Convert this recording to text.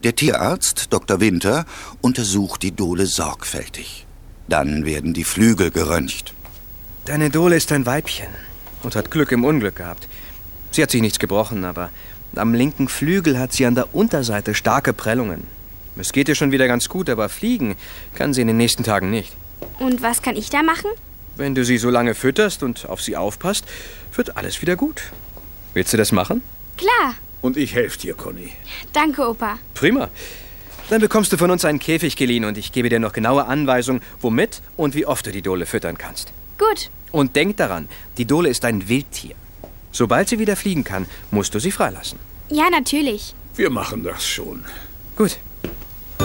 Der Tierarzt, Dr. Winter, untersucht die Dole sorgfältig. Dann werden die Flügel geröntgt. Deine Dole ist ein Weibchen und hat Glück im Unglück gehabt. Sie hat sich nichts gebrochen, aber am linken Flügel hat sie an der Unterseite starke Prellungen. Es geht ihr schon wieder ganz gut, aber fliegen kann sie in den nächsten Tagen nicht. Und was kann ich da machen? Wenn du sie so lange fütterst und auf sie aufpasst, wird alles wieder gut. Willst du das machen? Klar. Und ich helfe dir, Conny. Danke, Opa. Prima. Dann bekommst du von uns einen Käfig geliehen und ich gebe dir noch genaue Anweisungen, womit und wie oft du die Dole füttern kannst. Gut. Und denk daran, die Dole ist ein Wildtier. Sobald sie wieder fliegen kann, musst du sie freilassen. Ja, natürlich. Wir machen das schon. Gut.